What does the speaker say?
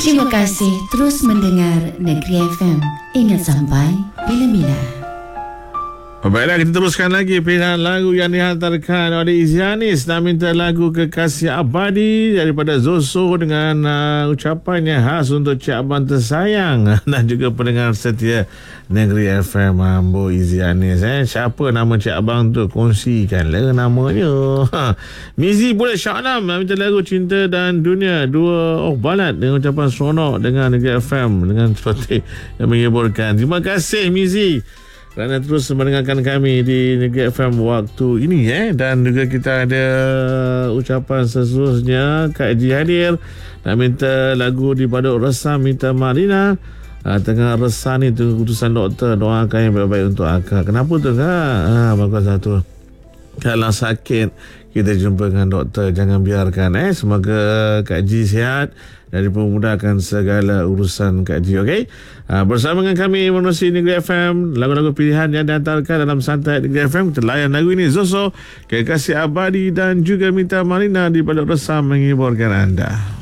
Terima kasih terus mendengar Negeri FM. Ingat sampai bila-bila. Baiklah, kita teruskan lagi pilihan lagu yang dihantarkan oleh Izianis. Nak minta lagu Kekasih Abadi daripada Zoso dengan ucapannya khas untuk Cik Abang tersayang dan juga pendengar setia Negeri FM. Ambo Izianis. Siapa nama Cik Abang tu? Kongsikanlah namanya. Mizi pula Syaknam nak minta lagu Cinta dan Dunia. Dua balat dengan ucapan seronok dengan Negeri FM dengan seperti yang menghiburkan. Terima kasih Mizi kerana terus mendengarkan kami di Negeri FM waktu ini dan juga kita ada ucapan seterusnya Kak Haji hadir nak minta lagu di Badut Resam minta Marina. Tengah resah ni tunggu keputusan doktor, doakan yang baik-baik untuk akak. Kenapa tu Kak? Bagus satu. Kalau sakit kita jumpa dengan doktor, jangan biarkan semoga Kak Haji sihat dan dipermudahkan segala urusan Kak Haji. Okey, bersama dengan kami menerusi Negeri FM, lagu-lagu pilihan yang dihantarkan dalam Santai Negeri FM. Kita layan lagu ini Zoso, Kekasih Abadi dan juga Minta Marina di Badut Resam menghiburkan anda.